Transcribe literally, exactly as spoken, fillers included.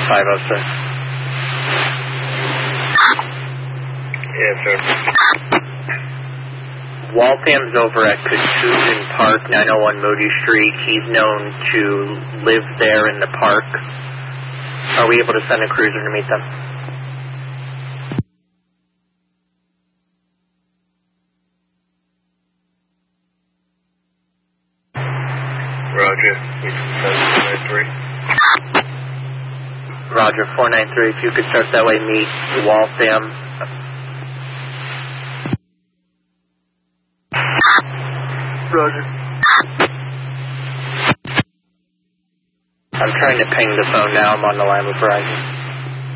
five oh six. Yes, sir. Waltham's over at Katusin Park, nine oh one Moody Street. He's known to live there in the park. Are we able to send a cruiser to meet them? Roger. We can send four nine three. Roger, four nine three. If you could start that way, meet Waltham. Roger. I'm trying to ping the phone now. I'm on the line with Verizon.